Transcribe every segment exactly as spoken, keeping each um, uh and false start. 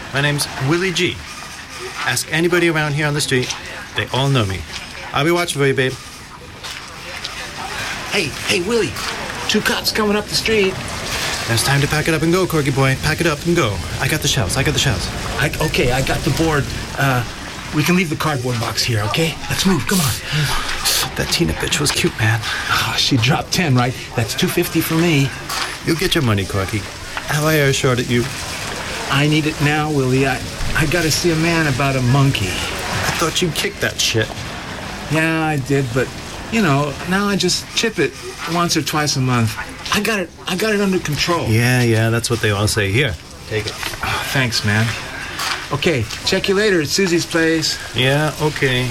My name's Willie G. Ask anybody around here on the street. They all know me. I'll be watching for you, babe. Hey, hey, Willie. Two cops coming up the street. Now it's time to pack it up and go, Corgi boy. Pack it up and go. I got the shells. I got the shells. I, okay, I got the board. Uh, we can leave the cardboard box here, okay? Let's move. Come on. That Tina bitch was cute, man. Oh, she dropped ten, right? That's two fifty for me. You get your money, Corgi. Have I air short at you? I need it now, Willie. I, I gotta see a man about a monkey. I thought you kicked that shit. Yeah, I did, but, you know, now I just chip it once or twice a month. I got it. I got it under control. Yeah, yeah, that's what they all say. Here, take it. Oh, thanks, man. Okay, check you later at Susie's place. Yeah, okay.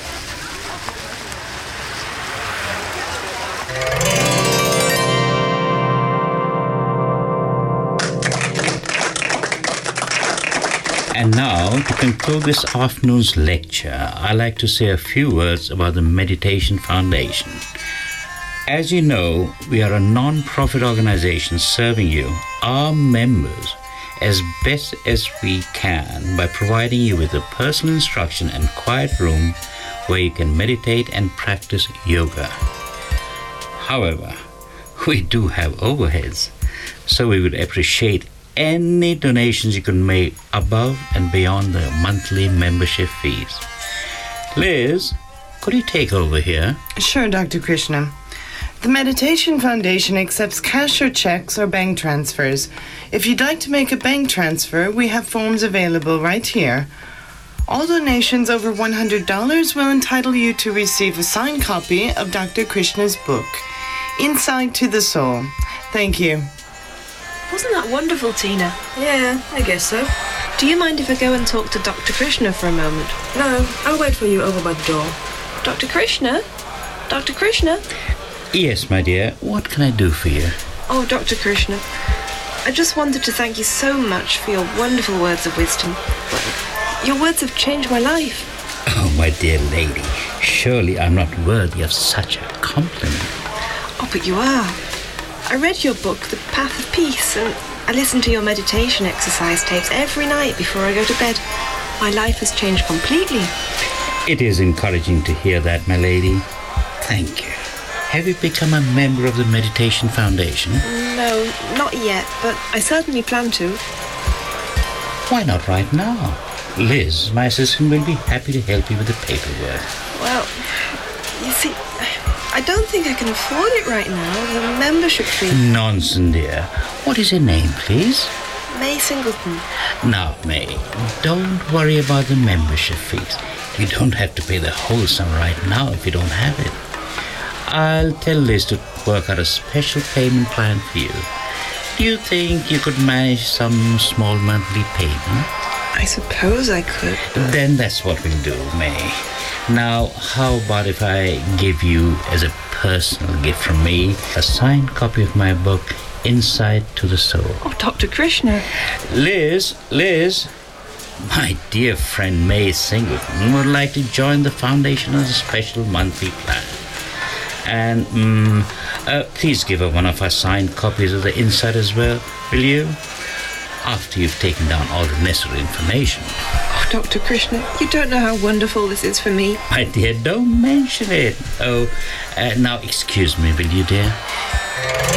And now, to conclude this afternoon's lecture, I'd like to say a few words about the Meditation Foundation. As you know, we are a non-profit organization serving you, our members, as best as we can by providing you with a personal instruction and quiet room where you can meditate and practice yoga. However, we do have overheads, so we would appreciate any donations you can make above and beyond the monthly membership fees. Liz, could you take over here? Sure, Doctor Krishna. The Meditation Foundation accepts cash or checks or bank transfers. If you'd like to make a bank transfer, we have forms available right here. All donations over one hundred dollars will entitle you to receive a signed copy of Doctor Krishna's book, Inside to the Soul. Thank you. Wasn't that wonderful, Tina? Yeah, I guess so. Do you mind if I go and talk to Doctor Krishna for a moment? No, I'll wait for you over by the door. Doctor Krishna? Doctor Krishna? Yes, my dear. What can I do for you? Oh, Doctor Krishna, I just wanted to thank you so much for your wonderful words of wisdom. Your words have changed my life. Oh, my dear lady, surely I'm not worthy of such a compliment. Oh, but you are. I read your book, The Path of Peace, and I listen to your meditation exercise tapes every night before I go to bed. My life has changed completely. It is encouraging to hear that, my lady. Thank you. Have you become a member of the Meditation Foundation? No, not yet, but I certainly plan to. Why not right now? Liz, my assistant, will be happy to help you with the paperwork. Well, you see, I don't think I can afford it right now, the membership fee. Nonsense, dear. What is your name, please? May Singleton. Now, May, don't worry about the membership fees. You don't have to pay the whole sum right now if you don't have it. I'll tell Liz to work out a special payment plan for you. Do you think you could manage some small monthly payment? I suppose I could. But... Then that's what we'll do, May. Now, how about if I give you, as a personal gift from me, a signed copy of my book, Inside to the Soul? Oh, Doctor Krishna. Liz, Liz, my dear friend May Singleton would like to join the foundation as a special monthly plan. And, um, uh, please give her one of our signed copies of the Inside as well, will you? After you've taken down all the necessary information. Oh, Doctor Krishna, you don't know how wonderful this is for me. My dear, don't mention it. Oh, uh, now excuse me, will you, dear?